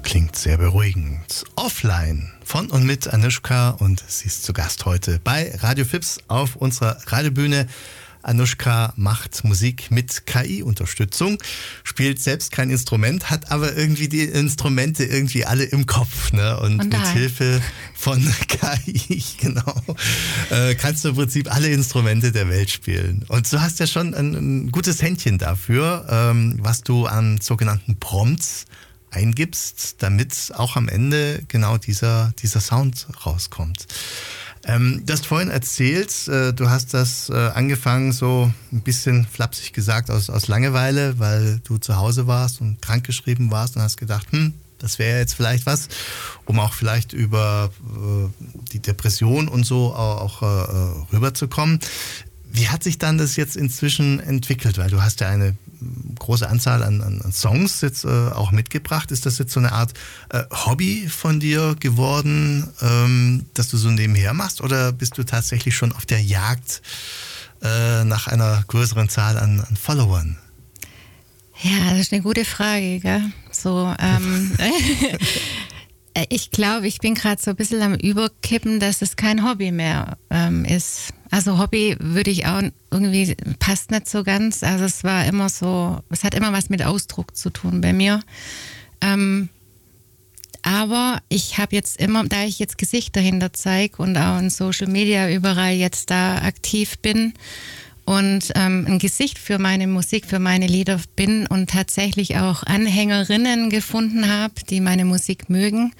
klingt sehr beruhigend. Offline von und mit Anushka und sie ist zu Gast heute bei Radio Fips auf unserer Radiobühne. Anushka macht Musik mit KI-Unterstützung, spielt selbst kein Instrument, hat aber irgendwie die Instrumente irgendwie alle im Kopf, ne? Und mit Hilfe von KI, genau, kannst du im Prinzip alle Instrumente der Welt spielen. Und du hast ja schon ein gutes Händchen dafür, was du an sogenannten Prompts eingibst, damit auch am Ende genau dieser Sound rauskommt. Du hast vorhin erzählt, du hast das angefangen so ein bisschen flapsig gesagt aus Langeweile, weil du zu Hause warst und krankgeschrieben warst und hast gedacht, das wäre jetzt vielleicht was, um auch vielleicht über die Depression und so auch rüberzukommen. Wie hat sich dann das jetzt inzwischen entwickelt? Weil du hast ja eine große Anzahl an Songs jetzt auch mitgebracht. Ist das jetzt so eine Art Hobby von dir geworden, dass du so nebenher machst? Oder bist du tatsächlich schon auf der Jagd nach einer größeren Zahl an Followern? Ja, das ist eine gute Frage, gell? So, ich glaube, ich bin gerade so ein bisschen am Überkippen, dass es kein Hobby mehr ist. Also Hobby würde ich auch irgendwie, passt nicht so ganz. Also es war immer so, es hat immer was mit Ausdruck zu tun bei mir. Aber ich habe jetzt immer, da ich jetzt Gesicht dahinter zeige und auch in Social Media überall jetzt da aktiv bin und ein Gesicht für meine Musik, für meine Lieder bin und tatsächlich auch Anhängerinnen gefunden habe, die meine Musik mögen,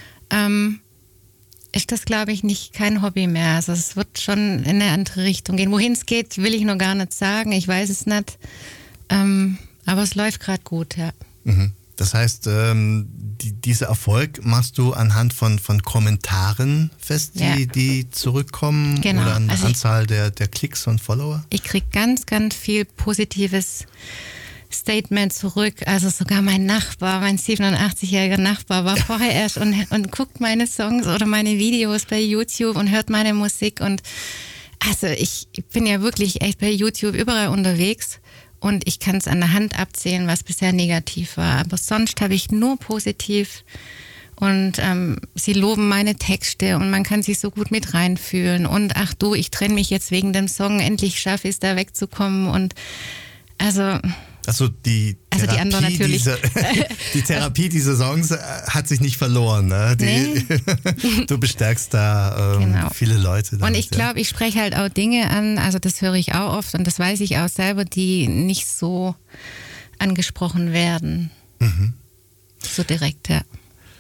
ist das, glaube ich, kein Hobby mehr. Also es wird schon in eine andere Richtung gehen. Wohin es geht, will ich noch gar nicht sagen. Ich weiß es nicht. Aber es läuft gerade gut, ja. Das heißt, dieser Erfolg machst du anhand von Kommentaren fest, die zurückkommen? Genau. Oder an der Anzahl der Klicks und Follower? Ich kriege ganz, ganz viel positives Statement zurück. Also sogar mein 87-jähriger Nachbar war vorher erst und guckt meine Songs oder meine Videos bei YouTube und hört meine Musik. Und also ich bin ja wirklich echt bei YouTube überall unterwegs und ich kann es an der Hand abzählen, was bisher negativ war. Aber sonst habe ich nur positiv und sie loben meine Texte und man kann sich so gut mit reinfühlen. Und ach du, ich trenne mich jetzt wegen dem Song, endlich schaffe ich es, da wegzukommen. Und also die Therapie, die Therapie dieser Songs hat sich nicht verloren. Ne? Du bestärkst da viele Leute. Damit, und ich glaube, ich spreche halt auch Dinge an, also das höre ich auch oft und das weiß ich auch selber, die nicht so angesprochen werden. So direkt, ja.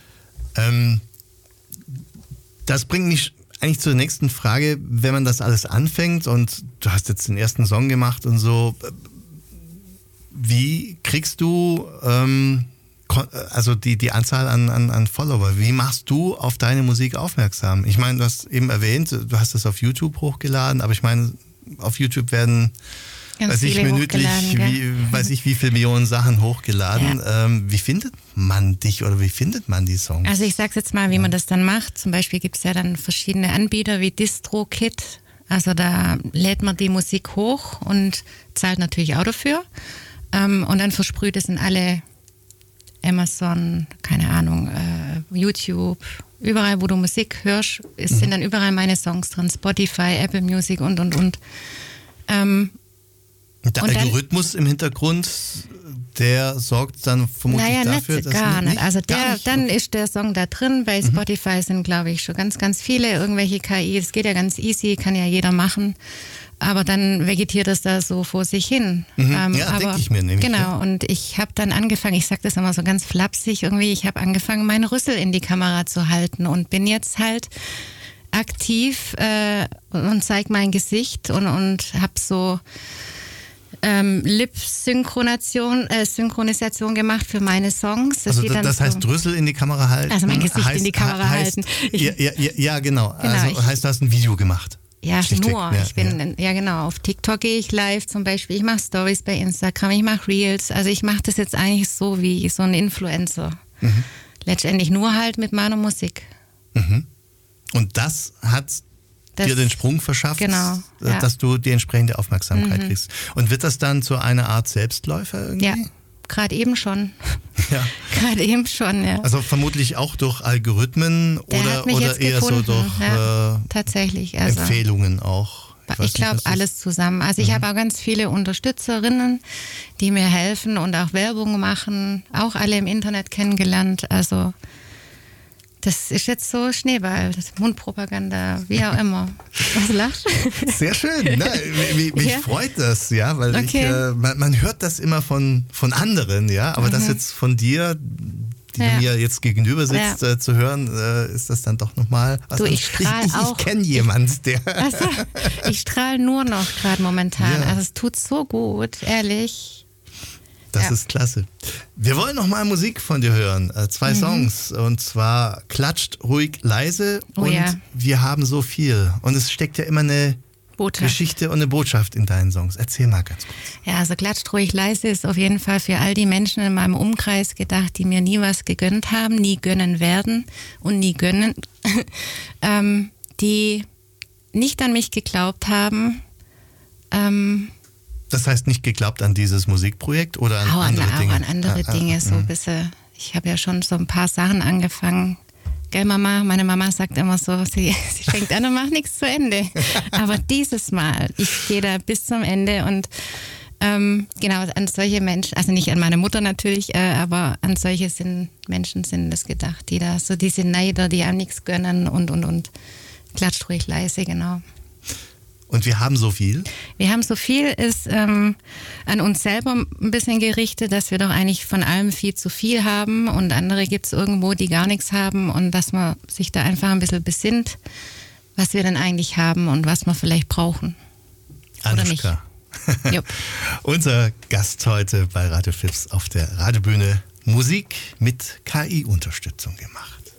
Das bringt mich eigentlich zur nächsten Frage, wenn man das alles anfängt und du hast jetzt den ersten Song gemacht und so, wie kriegst du also die Anzahl an Follower? Wie machst du auf deine Musik aufmerksam? Ich meine, du hast eben erwähnt, du hast es auf YouTube hochgeladen, aber ich meine, auf YouTube werden wie viele Millionen Sachen hochgeladen. Ja. Wie findet man dich oder wie findet man die Songs? Also ich sag's jetzt mal, wie man das dann macht. Zum Beispiel gibt's ja dann verschiedene Anbieter wie DistroKid. Also da lädt man die Musik hoch und zahlt natürlich auch dafür. Und dann versprüht es in alle Amazon, keine Ahnung, YouTube, überall, wo du Musik hörst, sind dann überall meine Songs drin, Spotify, Apple Music und. Der Algorithmus im Hintergrund, der sorgt dann vermutlich dafür, dass gar nicht. Also dann ist der Song da drin. Bei Spotify sind, glaube ich, schon ganz, ganz viele irgendwelche KI. Es geht ja ganz easy, kann ja jeder machen. Aber dann vegetiert es da so vor sich hin. Denke ich mir nämlich. Genau, und ich habe dann angefangen, ich sage das immer so ganz flapsig irgendwie, ich habe angefangen, meinen Rüssel in die Kamera zu halten und bin jetzt halt aktiv und zeige mein Gesicht und habe so Lip-Synchronisation gemacht für meine Songs. Das heißt Rüssel in die Kamera halten? Also mein Gesicht in die Kamera halten. Ja, genau. Also heißt, du hast ein Video gemacht? Ja, nur. Ich bin, genau, auf TikTok gehe ich live zum Beispiel. Ich mache Stories bei Instagram, ich mache Reels. Also ich mache das jetzt eigentlich so wie so ein Influencer. Letztendlich nur halt mit meiner Musik. Und das hat dir den Sprung verschafft, dass du die entsprechende Aufmerksamkeit kriegst. Und wird das dann zu einer Art Selbstläufer irgendwie? Ja. gerade eben schon. Ja. Gerade eben schon, ja. Also vermutlich auch durch Algorithmen oder eher gefunden, so durch tatsächlich, also Empfehlungen auch. Ich glaube, alles zusammen. Also ich habe auch ganz viele Unterstützerinnen, die mir helfen und auch Werbung machen, auch alle im Internet kennengelernt. Also das ist jetzt so Schneeball, das Mundpropaganda, wie auch immer. Was lachst du? Sehr schön. Na, mich freut das, ja, weil man hört das immer von anderen, ja, aber das jetzt von dir, die du mir jetzt gegenüber sitzt, zu hören, ist das dann doch nochmal was. Du, ich strahle auch. Ich kenne jemanden, der... Also, ich strahle nur noch gerade momentan. Also es tut so gut, ehrlich. Das ist klasse. Wir wollen noch mal Musik von dir hören. 2 Songs. Und zwar Klatscht ruhig leise und Wir haben so viel. Und es steckt ja immer eine Geschichte und eine Botschaft in deinen Songs. Erzähl mal ganz kurz. Ja, also Klatscht ruhig leise ist auf jeden Fall für all die Menschen in meinem Umkreis gedacht, die mir nie was gegönnt haben, nie gönnen werden und nie gönnen. Die nicht an mich geglaubt haben. Das heißt, nicht geglaubt an dieses Musikprojekt oder an andere Dinge? Auch an andere Dinge, so ein bisschen. Ich habe ja schon so ein paar Sachen angefangen. Gell, Mama? Meine Mama sagt immer so, sie fängt an und macht nichts zu Ende. Aber dieses Mal, ich gehe da bis zum Ende und genau, an solche Menschen, also nicht an meine Mutter natürlich, aber an solche Menschen sind das gedacht, die da so diese Neider, die einem nichts gönnen und klatscht ruhig leise, genau. Und wir haben so viel? Wir haben so viel, ist an uns selber ein bisschen gerichtet, dass wir doch eigentlich von allem viel zu viel haben und andere gibt es irgendwo, die gar nichts haben und dass man sich da einfach ein bisschen besinnt, was wir denn eigentlich haben und was wir vielleicht brauchen. Anuschka. Oder nicht. Unser Gast heute bei Radio Fips auf der Radiobühne. Musik mit KI-Unterstützung gemacht.